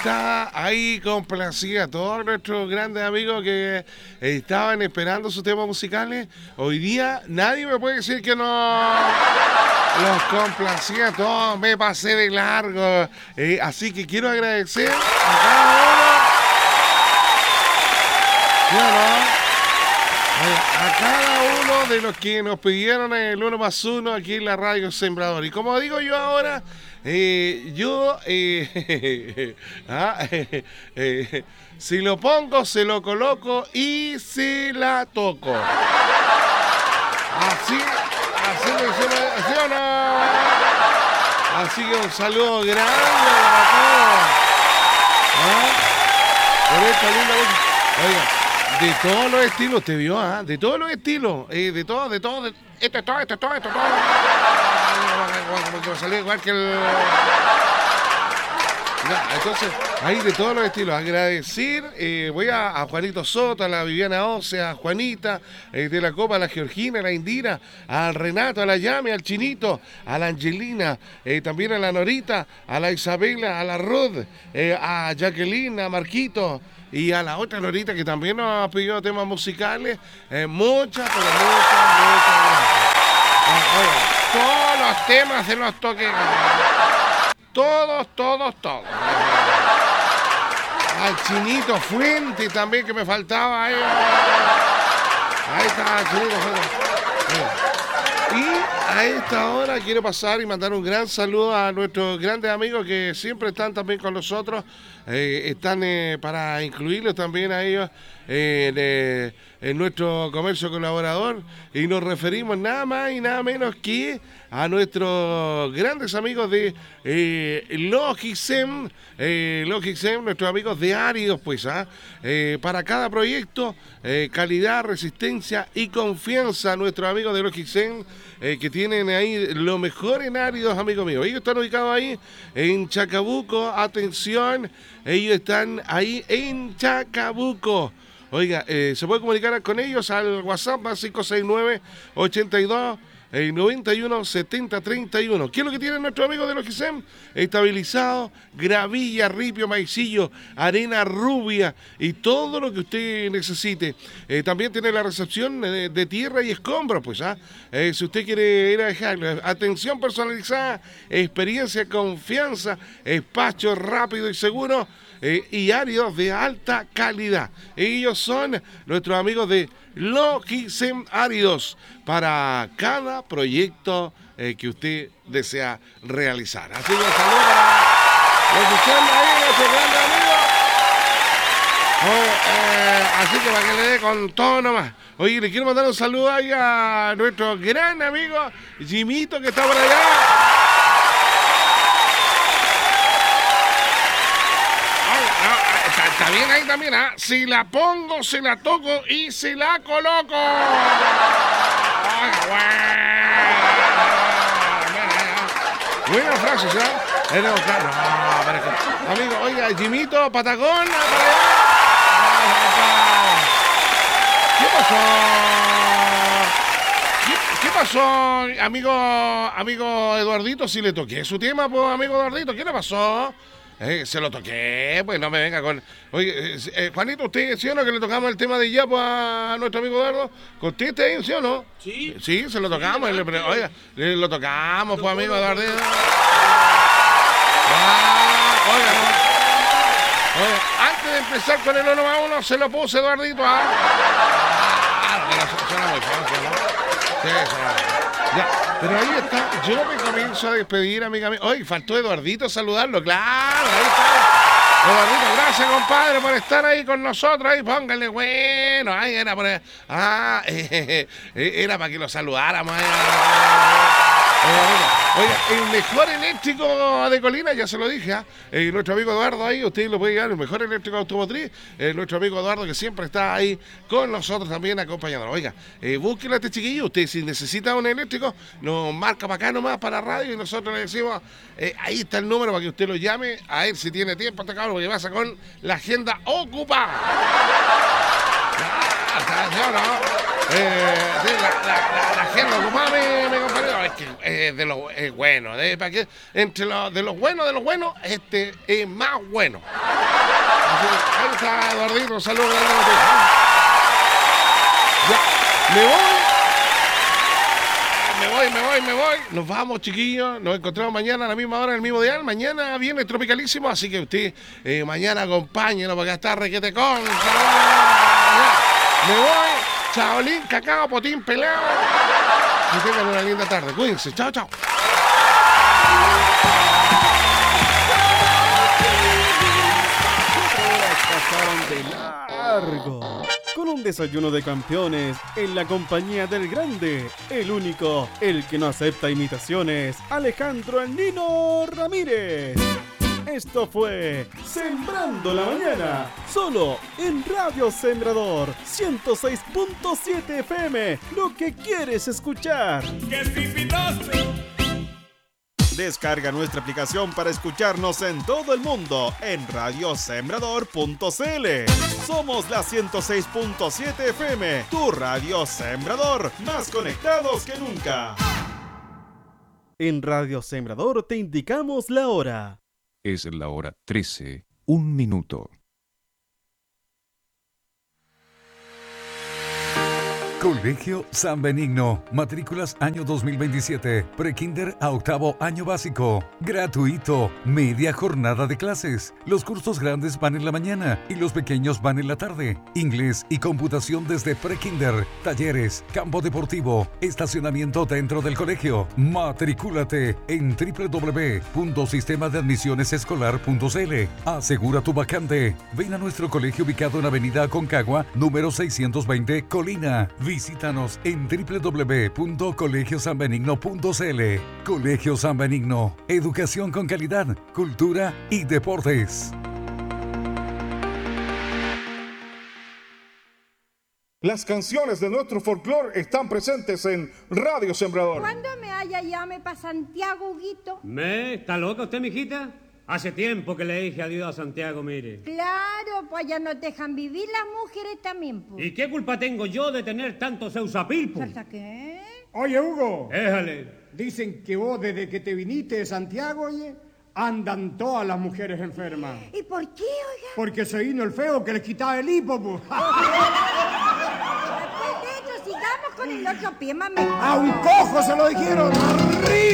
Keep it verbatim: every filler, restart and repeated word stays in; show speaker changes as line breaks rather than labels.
está ahí complacida a todos nuestros grandes amigos que estaban esperando sus temas musicales. Hoy día nadie me puede decir que no los complacía a todos, me pasé de largo. Eh, así que quiero agradecer a cada uno. ¿Sí o no? A cada uno de los que nos pidieron el uno más uno aquí en la Radio Sembrador. Y como digo yo ahora, eh, yo, eh, ah, eh, eh, si lo pongo, se lo coloco y si la toco. Así, así me hicieron, ¿sí o no? Así que un saludo grande para todos. ¿Ah? Por esta linda voz. Oiga. De todos los estilos, usted vio, ¿ah? ¿eh? De todos los estilos, eh, de todo, de todo, de... esto es todo, esto es todo, esto es todo. Como que me salió igual que el... Ya, entonces, ahí de todos los estilos, agradecer, eh, voy a, a Juanito Soto, a la Viviana Ocea, a Juanita, eh, de la Copa, a la Georgina, a la Indira, al Renato, a la Yame, al Chinito, a la Angelina, eh, también a la Norita, a la Isabela, a la Ruth, eh, a Jacqueline, a Marquito, y a la otra Norita que también nos pidió temas musicales. Eh, muchas, pero muchas, muchas gracias. Ah, oiga, todos los temas se los toqué. Todos, todos, todos. Al Chinito Fuente también que me faltaba ahí. Ahí está el Chinito Fuente. Y a esta hora quiero pasar y mandar un gran saludo a nuestros grandes amigos que siempre están también con nosotros. Eh, están eh, para incluirlos también a ellos eh, en, eh, en nuestro comercio colaborador, y nos referimos nada más y nada menos que a nuestros grandes amigos de eh, Logicem, eh, Logicem, nuestros amigos de Áridos, pues, ¿ah? eh, para cada proyecto, eh, calidad, resistencia y confianza, nuestros amigos de Logicem, eh, que tienen ahí lo mejor en Áridos, amigos míos. Ellos están ubicados ahí en Chacabuco, atención, ellos están ahí en Chacabuco. Oiga, eh, se puede comunicar con ellos al WhatsApp cinco seis nueve, ochenta y dos, noventa y uno, setenta, treinta y uno. ¿Qué es lo que tienen nuestros amigos de Logicem? Estabilizado, gravilla, ripio, maicillo, arena rubia y todo lo que usted necesite. Eh, también tiene la recepción de, de tierra y escombros, pues, ¿ah? Eh, si usted quiere ir a dejarle atención personalizada, experiencia, confianza, espacio rápido y seguro. Eh, y áridos de alta calidad. Ellos son nuestros amigos de Logicem Áridos para cada proyecto eh, que usted desea realizar. Así que saludos para Logicem ahí, nuestro grande amigo. Oh, eh, así que para que le dé con todo nomás. Oye, le quiero mandar un saludo ahí a nuestro gran amigo Jimito, que está por allá. Está bien ahí también, ¿ah? Si la pongo, se la toco y se la coloco. Ay, bueno. Buena frase, ¿sabes? Es de buscar. No, para que... Amigo, oiga, Jimito, Patagón. ¿Qué pasó? ¿Qué, qué pasó, amigo, amigo Eduardito? Si le toqué su tema, pues, amigo Eduardito, ¿qué le pasó? Eh, se lo toqué, pues no me venga con... Oye, eh, eh, Juanito, ¿usted sí o no que le tocamos el tema de Yapo a nuestro amigo Eduardo? ¿Conteste ahí, sí o no?
Sí.
Sí, se lo tocamos. Sí, le, le, oiga, le, lo tocamos, pues, amigo Eduardo. Ah, oiga, no. Oiga, antes de empezar con el uno más uno, se lo puse, Eduardito. Ah, ah pero suena muy fácil, ¿no? Sí, suena. Ya, pero ahí está, yo me comienzo a despedir, amiga mía. Oye, faltó Eduardito saludarlo, claro, ahí está. Eduardito, gracias, compadre, por estar ahí con nosotros. Ahí, póngale, bueno, ahí era por... Ah, eh, eh, era para que lo saludáramos. Eh. Oiga, el mejor eléctrico de Colina, ya se lo dije, ¿eh? Eh, nuestro amigo Eduardo ahí, usted lo puede llevar, el mejor eléctrico automotriz, eh, nuestro amigo Eduardo que siempre está ahí con nosotros también acompañándonos. Oiga, eh, búsquelo a este chiquillo, usted si necesita un eléctrico, nos marca para acá nomás, para la radio, y nosotros le decimos, eh, ahí está el número para que usted lo llame, a ver si tiene tiempo este cabrón, porque pasa con la agenda ocupada. Ah, ¿sí o no? Eh, sí, la, la, la, la gente ocupada, mi, mi compañero, es que es de lo es bueno. De, para que, entre los de los buenos, de los buenos, este es más bueno. Así, ahí está Eduardito, saludos. Ya, me voy. Me voy, me voy, me voy. Nos vamos, chiquillos. Nos encontramos mañana a la misma hora, en el mismo dial. Mañana viene Tropicalísimo, así que usted eh, mañana acompáñenos porque está requete con. Me voy. Chaolín, cacao, potín, pelado. Que tengan una linda tarde. Cuídense. Chao, chao.
Pasaron de largo. Con un desayuno de campeones en la compañía del grande, el único, el que no acepta imitaciones, Alejandro El Nino Ramírez. Esto fue Sembrando la Mañana, solo en Radio Sembrador ciento seis punto siete F M, lo que quieres escuchar.
¡Qué pipitazo!
Descarga nuestra aplicación para escucharnos en todo el mundo en radio sembrador punto c l. Somos la ciento seis punto siete F M, tu radio Sembrador, más conectados que nunca. En Radio Sembrador te indicamos la hora.
Es la hora trece, un minuto.
Colegio San Benigno. Matrículas año dos mil veintisiete. Prekinder a octavo año básico. Gratuito. Media jornada de clases. Los cursos grandes van en la mañana y los pequeños van en la tarde. Inglés y computación desde prekinder. Talleres, campo deportivo, estacionamiento dentro del colegio. Matricúlate en doble u doble u doble u punto sistema de admisiones escolar punto c l. Asegura tu vacante. Ven a nuestro colegio ubicado en Avenida Aconcagua, número seiscientos veinte, Colina. Visítanos en doble u doble u doble u punto colegio san benigno punto c l. Colegio San Benigno. Educación con calidad, cultura y deportes.
Las canciones de nuestro folclore están presentes en Radio Sembrador.
¿Cuándo me haya llame para Santiago, Huguito?
¿Me? ¿Está loca usted, mijita? Hace tiempo que le dije adiós a Santiago, mire.
Claro, pues allá nos dejan vivir las mujeres también, pues.
¿Y qué culpa tengo yo de tener tantos eusapilpos?
¿Hasta qué?
Oye, Hugo.
Éjale.
Dicen que vos desde que te viniste de Santiago, oye, andan todas las mujeres enfermas.
¿Y por qué, oiga?
Porque se vino el feo que les quitaba el hipo, pues.
Después de eso, sigamos con el otro pie, mami.
A un cojo se lo dijeron. ¡Arriba!